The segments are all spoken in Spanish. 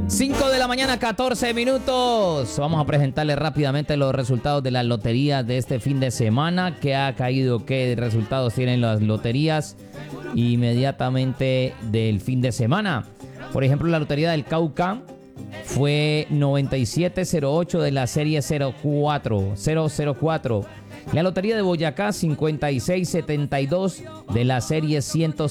5 de la mañana, 14 minutos. Vamos a presentarles rápidamente los resultados de las loterías de este fin de semana. ¿Qué ha caído? ¿Qué resultados tienen las loterías inmediatamente del fin de semana? Por ejemplo, la lotería del Cauca fue 9708 de la serie 004. La lotería de Boyacá, 5672 de la serie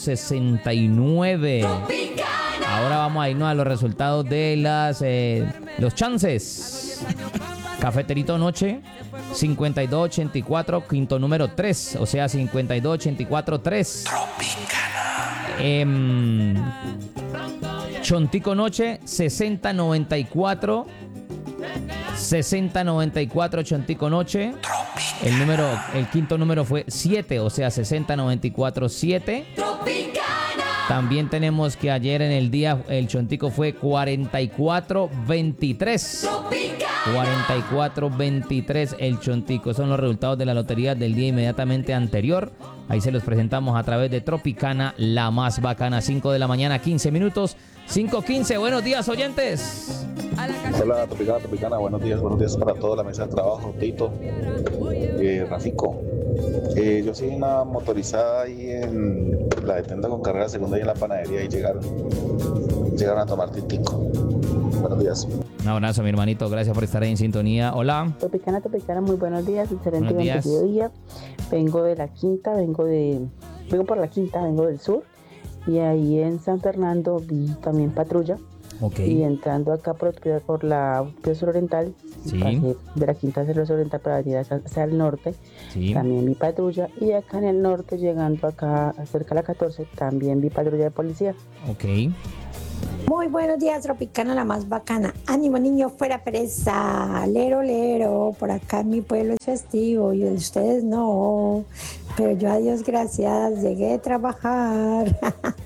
169. Ahora vamos a irnos a los resultados de los chances. Cafeterito Noche, 5284, quinto número 3, o sea, 5284-3. Chontico Noche, 6094. 6094 Chontico Noche. El quinto número fue 7, o sea, 6094-7. También tenemos que ayer en el día el Chontico fue 4423. 4423 el Chontico. Son los resultados de la lotería del día inmediatamente anterior. Ahí se los presentamos a través de Tropicana, la más bacana. 5 de la mañana, 15 minutos. 5:15. Buenos días, oyentes. Hola, Tropicana. Buenos días para toda la mesa de trabajo, Tito, Rafico. Yo soy una motorizada ahí en la de Tenda con carrera segunda y en la panadería y llegaron a tomar tintico. Buenos días. Un abrazo, mi hermanito. Gracias por estar ahí en sintonía. Hola. Tropicana, muy buenos días. Excelente Buenos días. día. Vengo de la Quinta, vengo por la Quinta, vengo del sur. Y ahí en San Fernando vi también patrulla. Ok. Y entrando acá por la Sur Oriental, Sí. pasé de la Quinta hacia la Sur Oriental para venir hacia el norte, Sí. también vi patrulla. Y acá en el norte, llegando acá cerca de la 14, también vi patrulla de policía. Ok. Muy buenos días, Tropicana, la más bacana. Ánimo, niño, fuera pereza. Lero, lero. Por acá en mi pueblo es festivo y ustedes no. Pero yo, a Dios gracias, llegué a trabajar.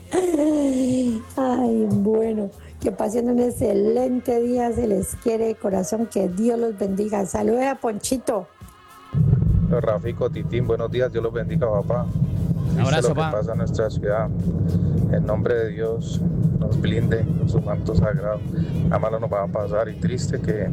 Ay, bueno, que pasen un excelente día. Se les quiere de corazón. Que Dios los bendiga. Saludos a Ponchito. Rafico, Titín, buenos días. Dios los bendiga, papá. Un abrazo, Lo que pa. pasa en nuestra ciudad. En nombre de Dios, nos blinde con su manto sagrado. Nada malo nos va a pasar y triste que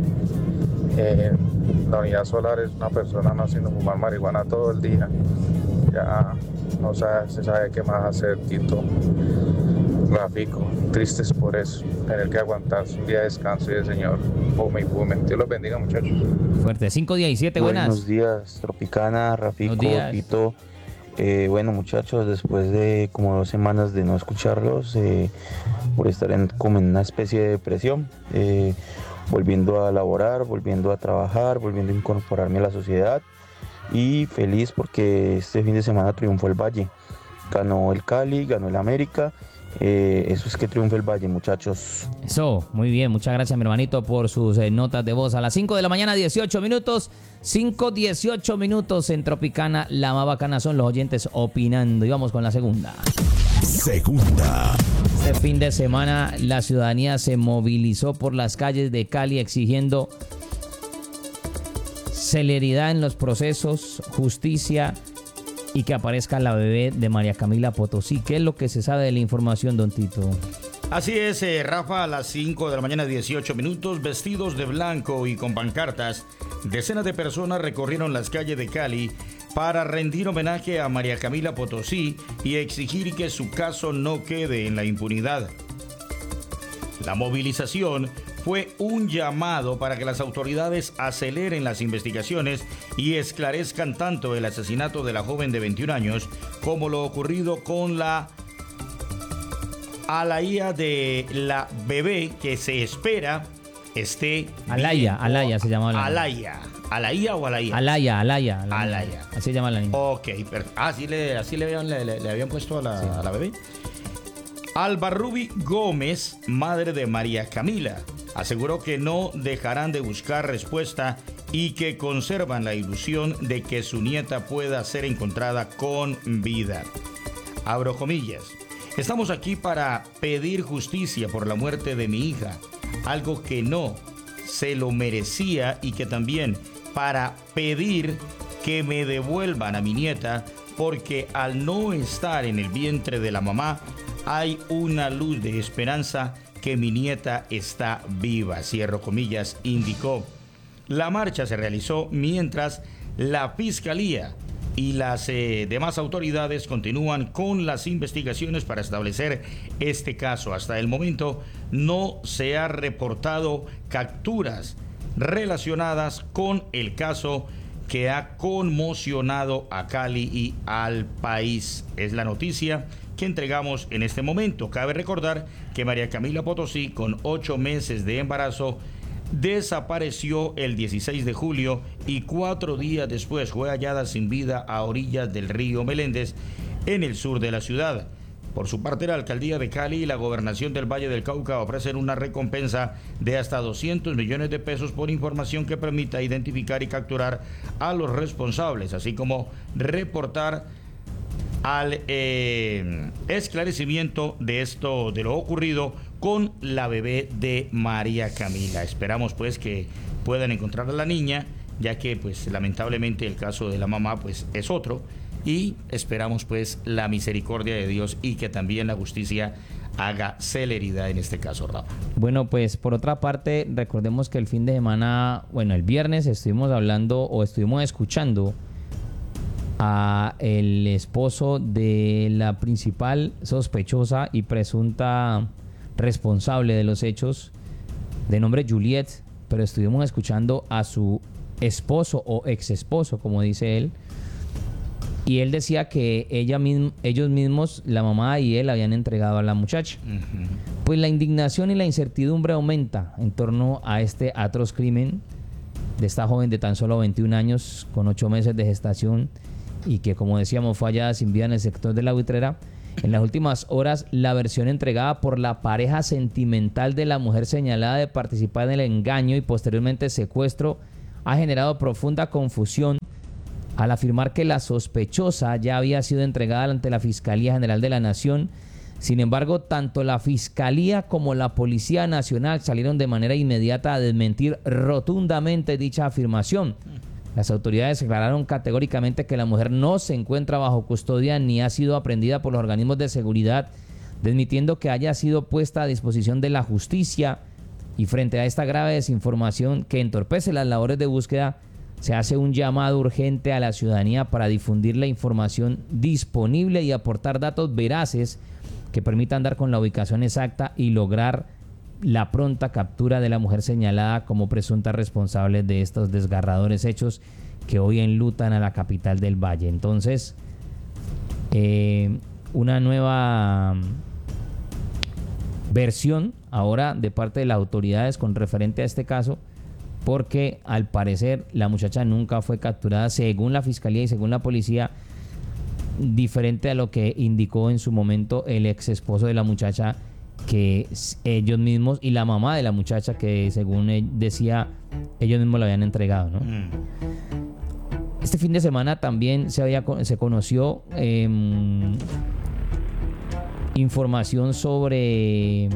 la unidad solar es una persona no haciendo fumar marihuana todo el día. Ya no se sabe qué más hacer, Tito. Rafico, tristes por eso, tener que aguantarse un día de descanso y de Señor. Fume y fume. Dios los bendiga, muchachos. Fuerte. 5:17. Buenas. Buenos días, Tropicana, Rafico, Buenos días. Tito. Bueno, muchachos, después de como 2 semanas de no escucharlos, por estar como en una especie de depresión, volviendo a laborar, volviendo a trabajar, volviendo a incorporarme a la sociedad y feliz porque este fin de semana triunfó el Valle. Ganó el Cali, ganó el América. Eso es que triunfe el Valle, muchachos. Eso, muy bien. Muchas gracias, mi hermanito, por sus notas de voz. A las 5 de la mañana, 18 minutos. 5:18 minutos en Tropicana. La más bacana son los oyentes opinando. Y vamos con la segunda. Este fin de semana, la ciudadanía se movilizó por las calles de Cali exigiendo celeridad en los procesos, justicia y que aparezca la bebé de María Camila Potosí. ¿Qué es lo que se sabe de la información, don Tito? Así es, Rafa, a las 5 de la mañana, 18 minutos, vestidos de blanco y con pancartas, decenas de personas recorrieron las calles de Cali para rendir homenaje a María Camila Potosí y exigir que su caso no quede en la impunidad. La movilización fue un llamado para que las autoridades aceleren las investigaciones y esclarezcan tanto el asesinato de la joven de 21 años como lo ocurrido con la Alaya de la bebé que se espera esté Alaya se llamaba la Alaya. ¿Alaya o Alaya? Alaya. Alaya. Así se llama la niña. Ok, así le habían puesto a la bebé. Albarrubi Gómez, madre de María Camila, aseguró que no dejarán de buscar respuesta y que conservan la ilusión de que su nieta pueda ser encontrada con vida. Abro comillas. Estamos aquí para pedir justicia por la muerte de mi hija, algo que no se lo merecía, y que también para pedir que me devuelvan a mi nieta, porque al no estar en el vientre de la mamá hay una luz de esperanza que mi nieta está viva, cierro comillas, indicó. La marcha se realizó mientras la Fiscalía y las demás autoridades continúan con las investigaciones para establecer este caso. Hasta el momento no se ha reportado capturas relacionadas con el caso que ha conmocionado a Cali y al país. Es la noticia que entregamos en este momento. Cabe recordar que María Camila Potosí, con 8 meses de embarazo, desapareció el 16 de julio y 4 días después fue hallada sin vida a orillas del río Meléndez, en el sur de la ciudad. Por su parte, la Alcaldía de Cali y la Gobernación del Valle del Cauca ofrecen una recompensa de hasta 200 millones de pesos por información que permita identificar y capturar a los responsables, así como reportar al esclarecimiento de lo ocurrido con la bebé de María Camila. Esperamos pues que puedan encontrar a la niña, ya que pues lamentablemente el caso de la mamá pues es otro, y esperamos pues la misericordia de Dios y que también la justicia haga celeridad en este caso, Rafa. Bueno, pues por otra parte, recordemos que el fin de semana, el viernes estuvimos escuchando a el esposo de la principal sospechosa y presunta responsable de los hechos, de nombre Juliet, pero estuvimos escuchando a su esposo o ex esposo, como dice él, y él decía que ellos mismos, la mamá y él, habían entregado a la muchacha. Uh-huh. Pues la indignación y la incertidumbre aumenta en torno a este atroz crimen de esta joven de tan solo 21 años, con 8 meses de gestación, y que, como decíamos, fue hallada sin vida en el sector de La Buitrera. En las últimas horas, la versión entregada por la pareja sentimental de la mujer señalada de participar en el engaño y posteriormente secuestro ha generado profunda confusión al afirmar que la sospechosa ya había sido entregada ante la Fiscalía General de la Nación. Sin embargo, tanto la Fiscalía como la Policía Nacional salieron de manera inmediata a desmentir rotundamente dicha afirmación. Las autoridades declararon categóricamente que la mujer no se encuentra bajo custodia ni ha sido aprehendida por los organismos de seguridad, desmintiendo que haya sido puesta a disposición de la justicia. Y frente a esta grave desinformación que entorpece las labores de búsqueda, se hace un llamado urgente a la ciudadanía para difundir la información disponible y aportar datos veraces que permitan dar con la ubicación exacta y lograr la pronta captura de la mujer señalada como presunta responsable de estos desgarradores hechos que hoy enlutan a la capital del Valle. Entonces, una nueva versión ahora de parte de las autoridades con referente a este caso, porque al parecer la muchacha nunca fue capturada, según la Fiscalía y según la Policía, diferente a lo que indicó en su momento el ex esposo de la muchacha, que ellos mismos y la mamá de la muchacha, que según él decía, ellos mismos la habían entregado, ¿no? Este fin de semana también se conoció información sobre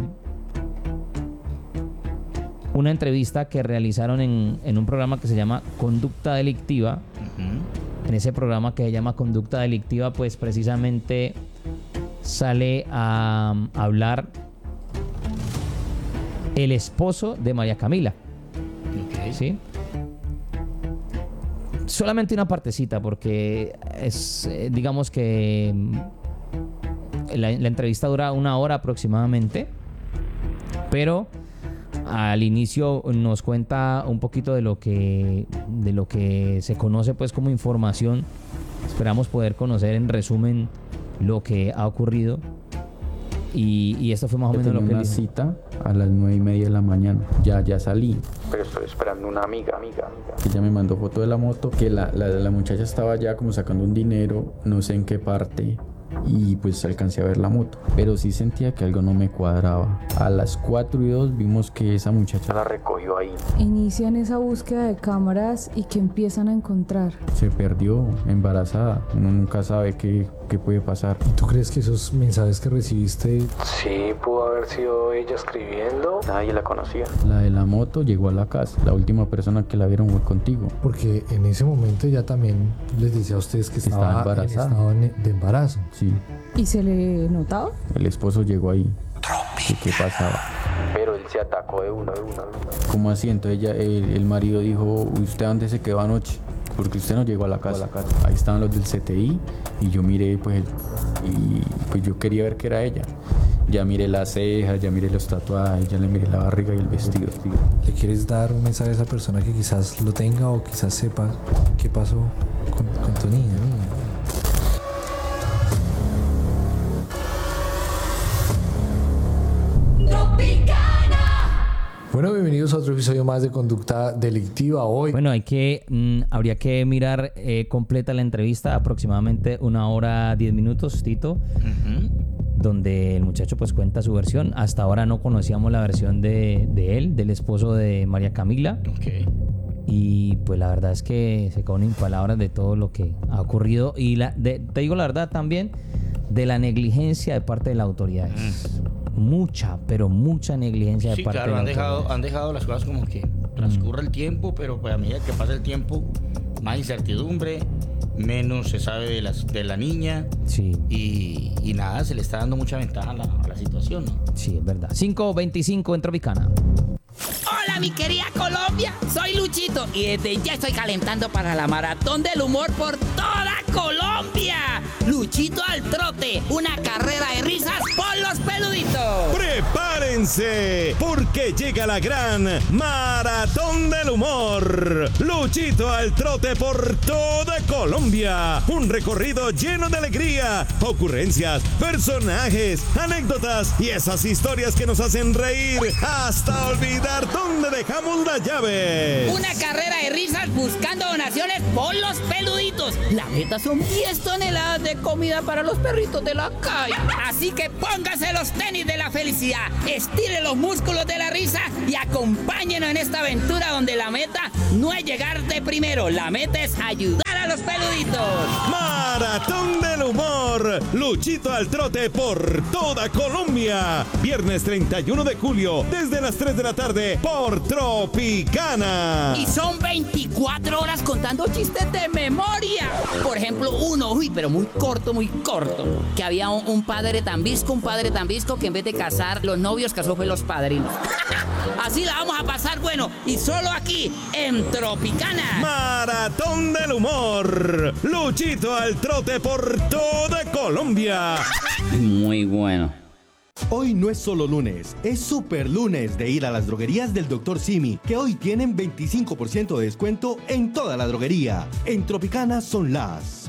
una entrevista que realizaron en un programa que se llama Conducta Delictiva. Uh-huh. En ese programa que se llama Conducta Delictiva, pues precisamente sale a hablar el esposo de María Camila. Okay. ¿Sí? Solamente una partecita, porque es, digamos que la entrevista dura 1 hora aproximadamente, pero al inicio nos cuenta un poquito de lo que se conoce pues como información. Esperamos poder conocer en resumen lo que ha ocurrido. Y esto fue más o menos lo que una cita a las 9:30 de la mañana. Ya salí, pero estoy esperando una amiga. Ella me mandó foto de la moto, que la muchacha estaba ya como sacando un dinero, no sé en qué parte, y pues alcancé a ver la moto, pero sí sentía que algo no me cuadraba. A las 4:02 vimos que esa muchacha la recogió ahí. Inician esa búsqueda de cámaras y que empiezan a encontrar. Se perdió, embarazada. Uno nunca sabe qué puede pasar. ¿Tú crees que esos mensajes que recibiste? Sí, pudo haber sido ella escribiendo. Nadie la conocía. La de la moto llegó a la casa. La última persona que la vieron fue contigo. Porque en ese momento ella también les decía a ustedes que estaba embarazada. Estaba de embarazo. Sí. ¿Y se le notaba? El esposo llegó ahí. ¿Y qué pasaba? atacó de una. ¿Cómo así? Entonces el marido dijo, ¿usted dónde se quedó anoche? Porque usted no llegó a la casa. Ahí estaban los del CTI y yo miré, pues yo quería ver que era ella. Ya miré las cejas, ya miré los tatuajes, ya le miré la barriga y el vestido. ¿Le quieres dar un mensaje a esa persona que quizás lo tenga o quizás sepa qué pasó con tu niña? Bueno, bienvenidos a otro episodio más de Conducta Delictiva. Hoy, Bueno, habría que mirar completa la entrevista, aproximadamente 1 hora 10 minutos, Tito, donde el muchacho pues cuenta su versión. Hasta ahora no conocíamos la versión de él, del esposo de María Camila. Ok. Y pues la verdad es que se quedó en palabras de todo lo que ha ocurrido. Y te digo la verdad también, de la negligencia de parte de las autoridades. Mucha, pero mucha negligencia de parte de las autoridades. Han dejado las cosas como que transcurre el tiempo, pero pues a medida que pasa el tiempo, más incertidumbre, menos se sabe de la niña. Sí. Y nada, se le está dando mucha ventaja a la situación, ¿no? Sí, es verdad. 5:25 en Tropicana. Hola mi querida Colombia, soy Luchito y desde ya estoy calentando para la maratón del humor por toda Colombia. Luchito al trote, una carrera de risas por los peluditos. ¡Prepárense! Porque llega la gran Maratón del Humor. Luchito al trote por toda Colombia. Un recorrido lleno de alegría, ocurrencias, personajes, anécdotas y esas historias que nos hacen reír hasta olvidar dónde dejamos las llaves. Una carrera de risas buscando donaciones por los peluditos. La meta son 10 toneladas de comida para los perritos de la calle. Así que póngase los tenis de la felicidad, estire los músculos de la risa y acompáñenos en esta aventura donde la meta no es llegar de primero, la meta es ayudar a los peluditos. Maratón del Humor. Luchito al trote por toda Colombia. Viernes 31 de julio, desde las 3 de la tarde, por Tropicana. Y son 24 horas contando chistes de memoria. Por ejemplo, uno, pero muy corto, que había un padre tan visco que en vez de casar los novios, casó fue los padrinos. Así la vamos a pasar, bueno, y solo aquí, en Tropicana. Maratón del Humor. Luchito al trote por toda Colombia. Muy bueno. Hoy no es solo lunes, es super lunes de ir a las droguerías del Dr. Simi, que hoy tienen 25% de descuento en toda la droguería. En Tropicana son las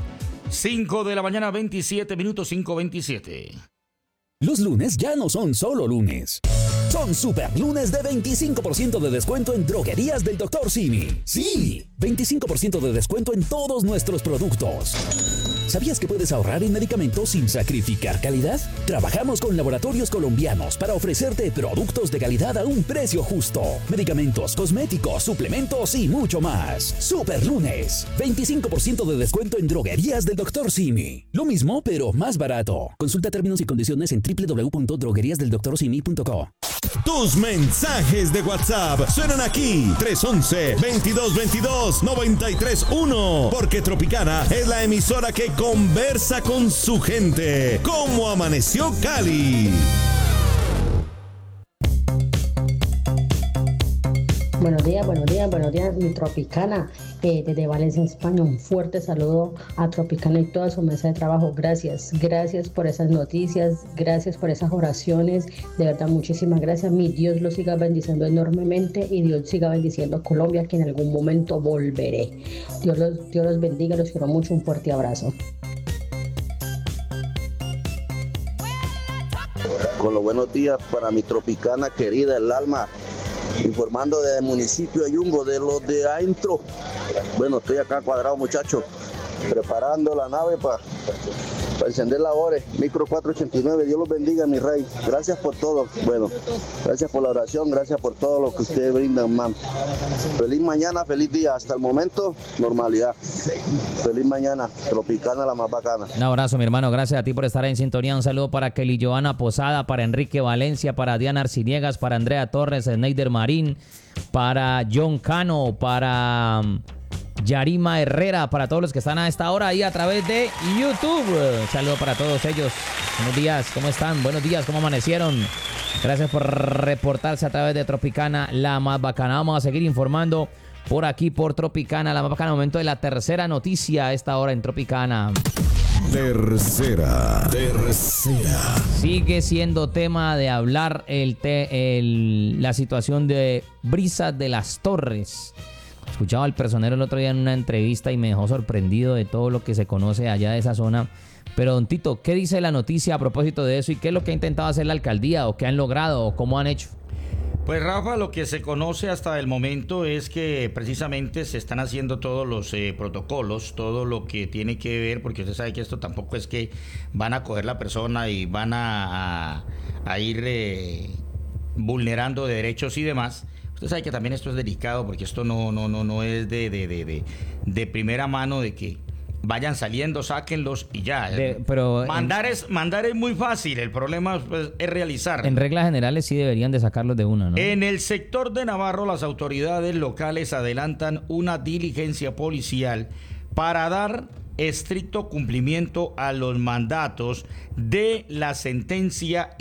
5 de la mañana, 27 minutos, 5:27. Los lunes ya no son solo lunes. Son super lunes de 25% de descuento en droguerías del Dr. Simi. Sí, 25% de descuento en todos nuestros productos. ¿Sabías que puedes ahorrar en medicamentos sin sacrificar calidad? Trabajamos con laboratorios colombianos para ofrecerte productos de calidad a un precio justo. Medicamentos, cosméticos, suplementos y mucho más. Super lunes, 25% de descuento en droguerías del Dr. Simi. Lo mismo, pero más barato. Consulta términos y condiciones en www.drogueriasdeldoctorsimi.co. Tus mensajes de WhatsApp suenan aquí. 311-2222-931. Porque Tropicana es la emisora que conversa con su gente. ¿Cómo amaneció Cali? Buenos días, mi Tropicana. Desde Valencia, España, un fuerte saludo a Tropicana y toda su mesa de trabajo. Gracias por esas noticias, gracias por esas oraciones. De verdad, muchísimas gracias. Mi Dios los siga bendiciendo enormemente y Dios siga bendiciendo a Colombia, que en algún momento volveré. Dios los bendiga, los quiero mucho. Un fuerte abrazo. Con los buenos días para mi Tropicana querida, el alma. Informando desde el municipio de Yumbo, de los de adentro. Bueno, estoy acá cuadrado, muchachos, preparando la nave para encender labores. Micro 489, Dios los bendiga, mi rey. Gracias por todo. Bueno, gracias por la oración, gracias por todo lo que ustedes brindan, man. Feliz mañana, feliz día. Hasta el momento, normalidad. Feliz mañana, Tropicana, la más bacana. Un abrazo, mi hermano. Gracias a ti por estar en sintonía. Un saludo para Kelly Joana Posada, para Enrique Valencia, para Diana Arciniegas, para Andrea Torres, Sneider Marín, para John Cano, para Yarima Herrera, para todos los que están a esta hora ahí a través de YouTube. Un saludo para todos ellos. Buenos días, ¿cómo están? Buenos días, ¿cómo amanecieron? Gracias por reportarse a través de Tropicana, la más bacana. Vamos a seguir informando por aquí, por Tropicana, la más bacana. Momento de la tercera noticia a esta hora en Tropicana. Tercera. Sigue siendo tema de hablar la situación de Brisas de las Torres. Escuchaba al personero el otro día en una entrevista y me dejó sorprendido de todo lo que se conoce allá de esa zona. Pero, don Tito, ¿qué dice la noticia a propósito de eso y qué es lo que ha intentado hacer la alcaldía o qué han logrado o cómo han hecho? Pues, Rafa, lo que se conoce hasta el momento es que precisamente se están haciendo todos los protocolos, todo lo que tiene que ver, porque usted sabe que esto tampoco es que van a coger la persona y van a ir vulnerando derechos y demás. Usted sabe que también esto es delicado porque esto no es de primera mano de que vayan saliendo, sáquenlos y ya. Pero mandar es muy fácil, el problema pues, es realizar. En reglas generales sí deberían de sacarlos de una, ¿no? En el sector de Navarro, las autoridades locales adelantan una diligencia policial para dar estricto cumplimiento a los mandatos de la sentencia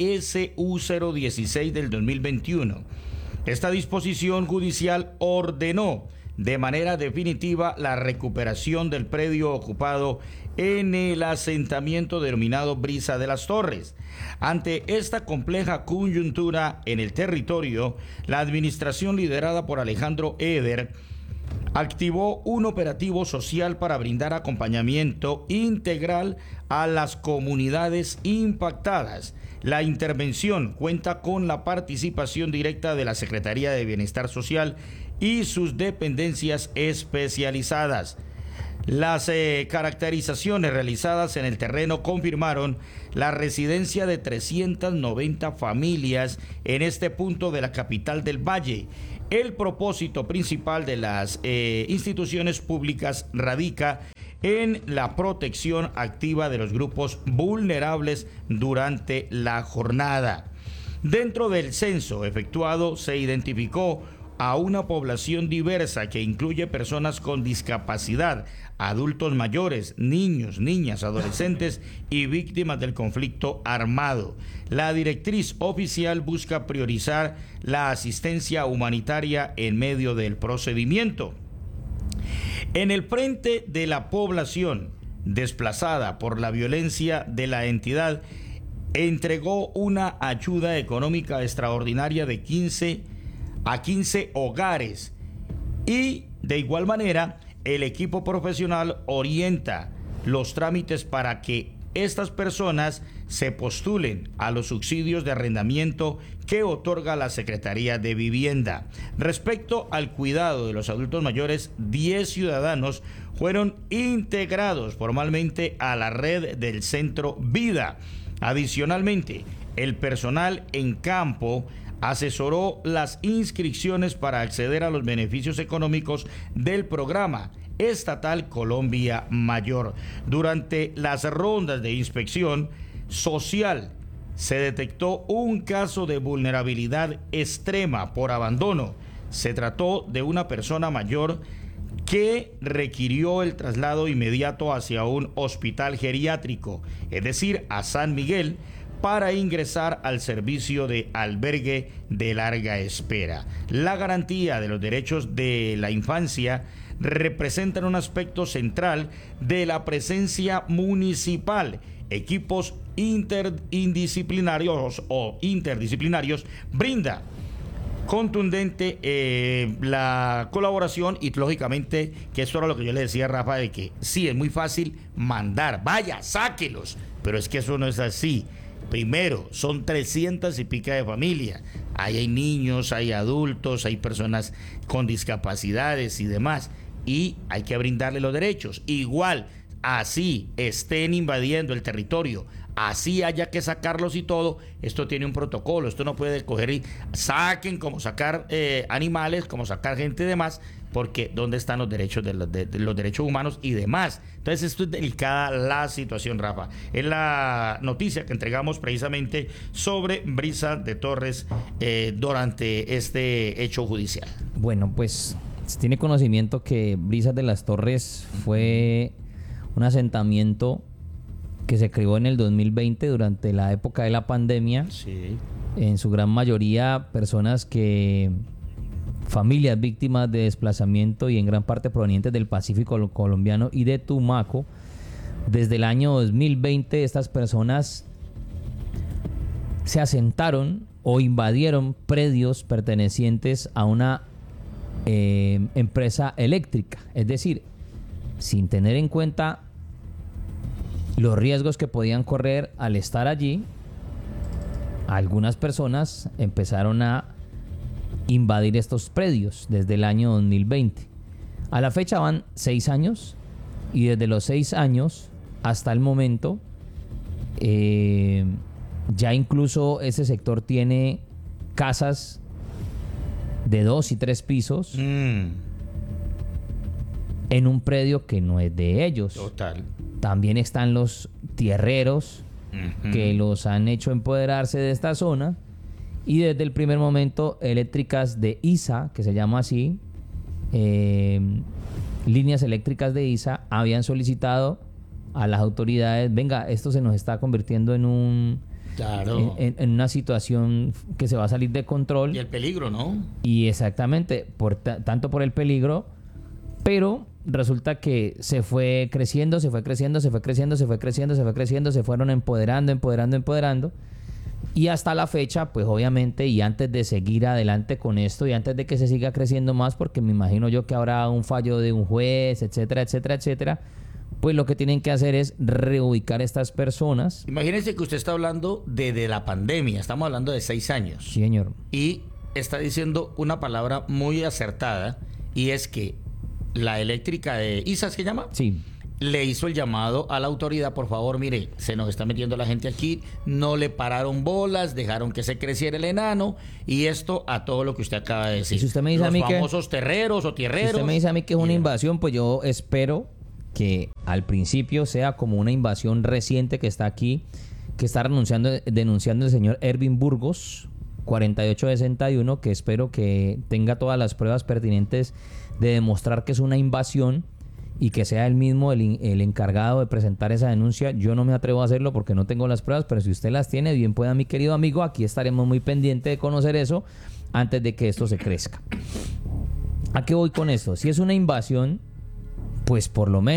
SU-016 del 2021. Esta disposición judicial ordenó de manera definitiva la recuperación del predio ocupado en el asentamiento denominado Brisa de las Torres. Ante esta compleja coyuntura en el territorio, la administración liderada por Alejandro Eder activó un operativo social para brindar acompañamiento integral a las comunidades impactadas. La intervención cuenta con la participación directa de la Secretaría de Bienestar Social y sus dependencias especializadas. Las caracterizaciones realizadas en el terreno confirmaron la residencia de 390 familias en este punto de la capital del Valle. El propósito principal de las instituciones públicas radica en la protección activa de los grupos vulnerables durante la jornada. Dentro del censo efectuado se identificó a una población diversa que incluye personas con discapacidad, adultos mayores, niños, niñas, adolescentes y víctimas del conflicto armado. La directriz oficial busca priorizar la asistencia humanitaria en medio del procedimiento. En el frente de la población desplazada por la violencia de la entidad, entregó una ayuda económica extraordinaria de 15 hogares y de igual manera el equipo profesional orienta los trámites para que estas personas se postulen a los subsidios de arrendamiento que otorga la Secretaría de Vivienda. Respecto al cuidado de los adultos mayores, 10 ciudadanos fueron integrados formalmente a la red del Centro Vida. Adicionalmente, el personal en campo asesoró las inscripciones para acceder a los beneficios económicos del programa estatal Colombia Mayor. Durante las rondas de inspección social se detectó un caso de vulnerabilidad extrema por abandono. Se trató de una persona mayor que requirió el traslado inmediato hacia un hospital geriátrico, es decir, a San Miguel, para ingresar al servicio de albergue de larga espera. La garantía de los derechos de la infancia representan un aspecto central de la presencia municipal. Equipos interdisciplinarios brinda contundente la colaboración y lógicamente que esto era lo que yo le decía a Rafa, de que sí, es muy fácil mandar, vaya, sáquelos, pero es que eso no es así. Primero, son 300 y pica de familia. Ahí hay niños, hay adultos, hay personas con discapacidades y demás. Y hay que brindarle los derechos. Igual, así estén invadiendo el territorio, así haya que sacarlos y todo, esto tiene un protocolo. Esto no puede coger y saquen como sacar animales, como sacar gente y demás, porque ¿dónde están los derechos de los derechos humanos y demás? Entonces esto es delicada la situación, Rafa. Es la noticia que entregamos precisamente sobre Brisa de Torres durante este hecho judicial. Bueno, pues se tiene conocimiento que Brisas de las Torres fue un asentamiento que se creó en el 2020 durante la época de la pandemia. Sí. en su gran mayoría personas familias víctimas de desplazamiento y en gran parte provenientes del Pacífico colombiano y de Tumaco. Desde el año 2020 estas personas se asentaron o invadieron predios pertenecientes a una empresa eléctrica, es decir, sin tener en cuenta los riesgos que podían correr al estar allí. Algunas personas empezaron a invadir estos predios desde el año 2020. A la fecha van 6 años y desde los 6 años hasta el momento ya incluso ese sector tiene casas de 2 y 3 pisos en un predio que no es de ellos. Total. También están los tierreros que los han hecho empoderarse de esta zona, y desde el primer momento Eléctricas de ISA, que se llama así, Líneas Eléctricas de ISA, habían solicitado a las autoridades, venga, esto se nos está convirtiendo en en una situación que se va a salir de control. Y el peligro, ¿no? Y exactamente, tanto por el peligro, pero resulta que se fue creciendo, se fueron empoderando. Y hasta la fecha, pues obviamente, y antes de seguir adelante con esto, y antes de que se siga creciendo más, porque me imagino yo que habrá un fallo de un juez, etcétera, pues lo que tienen que hacer es reubicar a estas personas. Imagínense que usted está hablando de la pandemia, estamos hablando de 6 años. Sí, señor. Y está diciendo una palabra muy acertada, y es que la eléctrica de ISA, ¿se llama? Sí. Le hizo el llamado a la autoridad, por favor, mire, se nos está metiendo la gente aquí, no le pararon bolas, dejaron que se creciera el enano, y esto a todo lo que usted acaba de decir. Y si usted me dice los a mí famosos terreros o tierreros. Si usted me dice a mí que es una invasión, pues yo espero que al principio sea como una invasión reciente que está aquí, que está denunciando el señor Ervin Burgos, 4861, que espero que tenga todas las pruebas pertinentes de demostrar que es una invasión y que sea él mismo el encargado de presentar esa denuncia. Yo no me atrevo a hacerlo porque no tengo las pruebas, pero si usted las tiene, bien pueda, mi querido amigo, aquí estaremos muy pendientes de conocer eso antes de que esto se crezca. ¿A qué voy con esto? Si es una invasión, pues por lo menos